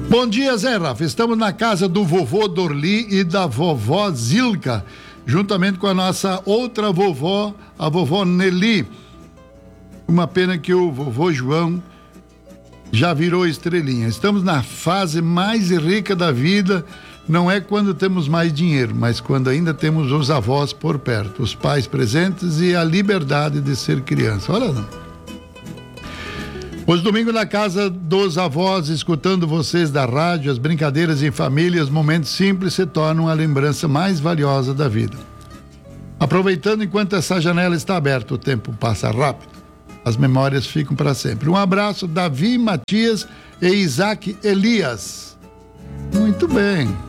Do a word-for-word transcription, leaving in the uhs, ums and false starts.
Bom dia, Zé Rafa. Estamos na casa do vovô Dorli e da vovó Zilka, juntamente com a nossa outra vovó, a vovó Nelly. Uma pena que o vovô João já virou estrelinha. Estamos na fase mais rica da vida, não é quando temos mais dinheiro, mas quando ainda temos os avós por perto, os pais presentes e a liberdade de ser criança. Olha não. Os domingos na casa dos avós, escutando vocês da rádio, as brincadeiras em família, os momentos simples se tornam a lembrança mais valiosa da vida. Aproveitando enquanto essa janela está aberta, o tempo passa rápido. As memórias ficam para sempre. Um abraço, Davi Matias e Isaac Elias. Muito bem.